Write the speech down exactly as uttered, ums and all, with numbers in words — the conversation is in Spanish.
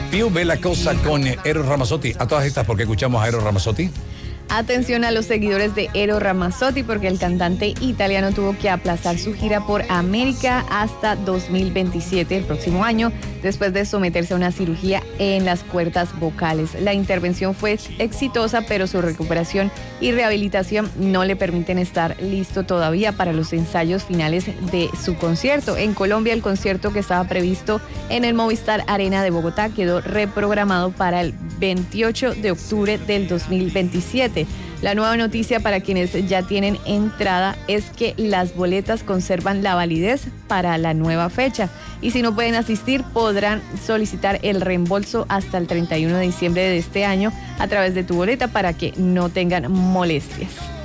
Piu ve la cosa con Eros Ramazzotti. A todas estas, ¿por qué escuchamos a Eros Ramazzotti? Atención a los seguidores de Eros Ramazzotti porque el cantante italiano tuvo que aplazar su gira por América hasta dos mil veintisiete, el próximo año, después de someterse a una cirugía en las cuerdas vocales. La intervención fue exitosa, pero su recuperación y rehabilitación no le permiten estar listo todavía para los ensayos finales de su concierto. En Colombia, el concierto que estaba previsto en el Movistar Arena de Bogotá quedó reprogramado para el veintiocho de octubre del dos mil veintisiete. La nueva noticia para quienes ya tienen entrada es que las boletas conservan la validez para la nueva fecha y si no pueden asistir podrán solicitar el reembolso hasta el treinta y uno de diciembre de este año a través de tu boleta para que no tengan molestias.